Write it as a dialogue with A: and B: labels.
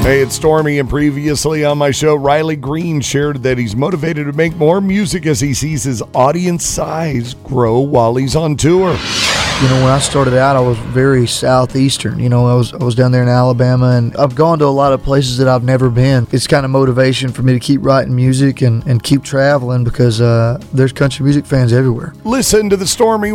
A: Hey, it's Stormy, and previously on my show, Riley Green shared that he's motivated to make more music as he sees his audience size grow while he's on tour.
B: You know, when I started out, I was very southeastern. You know, I was down there in Alabama, and I've gone to a lot of places that I've never been. It's kind of motivation for me to keep writing music and keep traveling because there's country music fans everywhere.
A: Listen to the Stormy